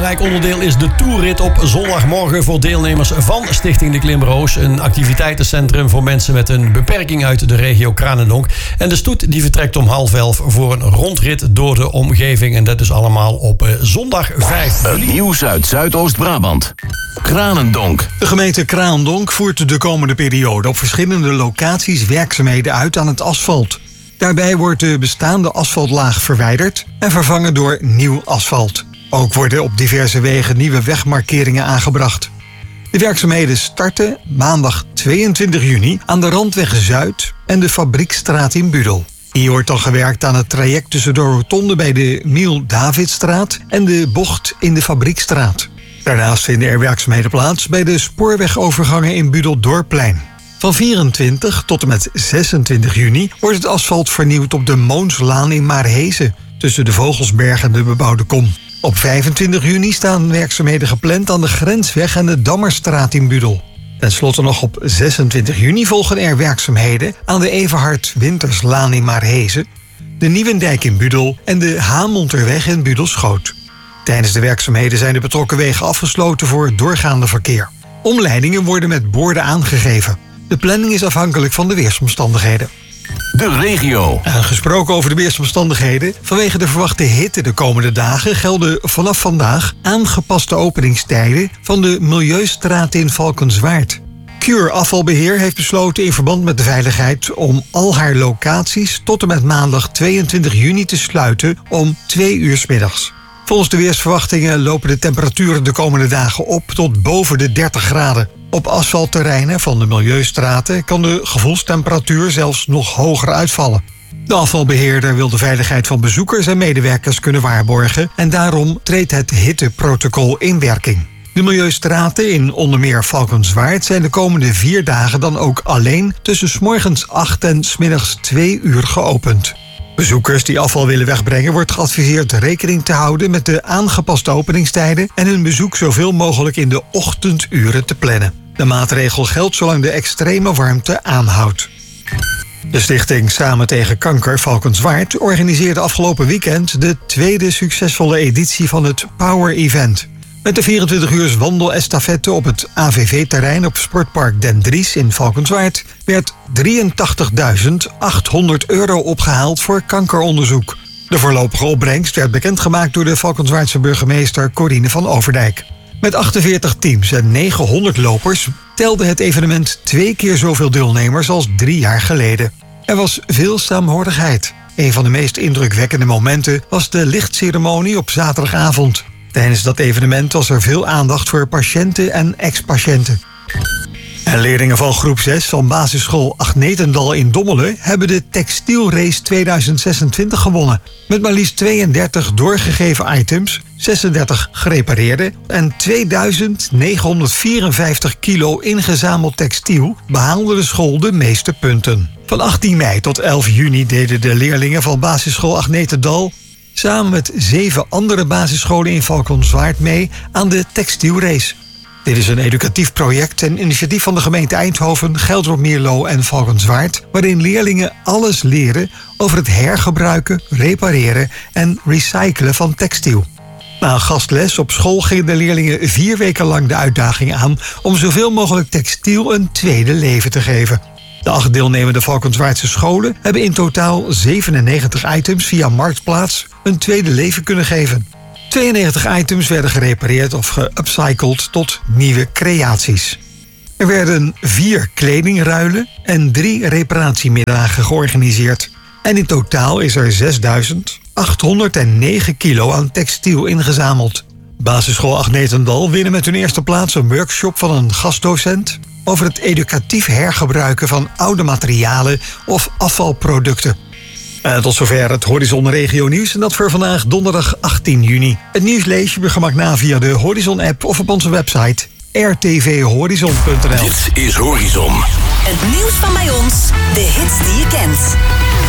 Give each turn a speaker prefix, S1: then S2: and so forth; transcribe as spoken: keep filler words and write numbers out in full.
S1: belangrijk onderdeel is de toerrit op zondagmorgen voor deelnemers van Stichting de Klimroos. Een activiteitencentrum voor mensen met een beperking uit de regio Kranendonk. En de stoet die vertrekt om half elf voor een rondrit door de omgeving. En dat is allemaal op uh, zondag vijf juli.
S2: Het nieuws uit Zuidoost-Brabant. Kranendonk.
S3: De gemeente Kranendonk voert de komende periode op verschillende locaties werkzaamheden uit aan het asfalt. Daarbij wordt de bestaande asfaltlaag verwijderd en vervangen door nieuw asfalt. Ook worden op diverse wegen nieuwe wegmarkeringen aangebracht. De werkzaamheden starten maandag tweeëntwintig juni aan de Randweg Zuid en de Fabriekstraat in Budel. Hier wordt dan gewerkt aan het traject tussen de rotonde bij de Miel-Davidstraat en de bocht in de Fabriekstraat. Daarnaast vinden er werkzaamheden plaats bij de spoorwegovergangen in Budel-Dorpplein. Van vierentwintig tot en met zesentwintig juni wordt het asfalt vernieuwd op de Moonslaan in Maarhezen, tussen de Vogelsberg en de bebouwde kom. Op vijfentwintig juni staan werkzaamheden gepland aan de Grensweg en de Dammerstraat in Budel. Ten slotte nog op zesentwintig juni volgen er werkzaamheden aan de Everhard Winterslaan in Maarhezen, de Nieuwendijk in Budel en de Hamonterweg in Budelschoot. Tijdens de werkzaamheden zijn de betrokken wegen afgesloten voor doorgaande verkeer. Omleidingen worden met borden aangegeven. De planning is afhankelijk van de weersomstandigheden.
S2: De regio.
S3: En gesproken over de weersomstandigheden. Vanwege de verwachte hitte de komende dagen gelden vanaf vandaag aangepaste openingstijden van de Milieustraat in Valkenswaard. Cure Afvalbeheer heeft besloten in verband met de veiligheid om al haar locaties tot en met maandag tweeëntwintig juni te sluiten om twee uur 's middags. Volgens de weersverwachtingen lopen de temperaturen de komende dagen op tot boven de dertig graden. Op asfaltterreinen van de Milieustraten kan de gevoelstemperatuur zelfs nog hoger uitvallen. De afvalbeheerder wil de veiligheid van bezoekers en medewerkers kunnen waarborgen en daarom treedt het hitteprotocol in werking. De Milieustraten in onder meer Valkenswaard zijn de komende vier dagen dan ook alleen tussen 's morgens acht en 's middags twee uur geopend. Bezoekers die afval willen wegbrengen wordt geadviseerd rekening te houden met de aangepaste openingstijden en hun bezoek zoveel mogelijk in de ochtenduren te plannen. De maatregel geldt zolang de extreme warmte aanhoudt. De stichting Samen tegen Kanker Valkenswaard organiseerde afgelopen weekend de tweede succesvolle editie van het Power Event. Met de vierentwintig uurs wandelestafette op het A V V-terrein op Sportpark Den Dries in Valkenswaard werd drieëntachtigduizend achthonderd euro opgehaald voor kankeronderzoek. De voorlopige opbrengst werd bekendgemaakt door de Valkenswaardse burgemeester Corine van Overdijk. Met achtenveertig teams en negenhonderd lopers telde het evenement twee keer zoveel deelnemers als drie jaar geleden. Er was veel saamhorigheid. Een van de meest indrukwekkende momenten was de lichtceremonie op zaterdagavond. Tijdens dat evenement was er veel aandacht voor patiënten en ex-patiënten. En leerlingen van groep zes van basisschool Agnetendal in Dommelen hebben de Textielrace tweeduizend zesentwintig gewonnen. Met maar liefst tweeëndertig doorgegeven items, zesendertig gerepareerde en tweeduizend negenhonderdvierenvijftig kilo ingezameld textiel behaalde de school de meeste punten. Van achttien mei tot elf juni deden de leerlingen van basisschool Agnetendal samen met zeven andere basisscholen in Valkenswaard mee aan de Textielrace. Dit is een educatief project en initiatief van de gemeente Eindhoven, Geldrop-Meerlo en Valkenswaard, waarin leerlingen alles leren over het hergebruiken, repareren en recyclen van textiel. Na een gastles op school gingen de leerlingen vier weken lang de uitdaging aan om zoveel mogelijk textiel een tweede leven te geven. De acht deelnemende Valkenswaardse scholen hebben in totaal zevenennegentig items via Marktplaats een tweede leven kunnen geven. tweeënnegentig items werden gerepareerd of geupcycled tot nieuwe creaties. Er werden vier kledingruilen en drie reparatiemiddagen georganiseerd. En in totaal is er zesduizend achthonderdnegen kilo aan textiel ingezameld. Basisschool Agnetendal winnen met hun eerste plaats een workshop van een gastdocent over het educatief hergebruiken van oude materialen of afvalproducten. En tot zover het Horizon Regio Nieuws en dat voor vandaag donderdag achttien juni. Het nieuws lees je gemak na via de Horizon-app of op onze website r t v horizon punt n l.
S2: Dit is Horizon.
S4: Het nieuws van bij ons, de hits die je kent.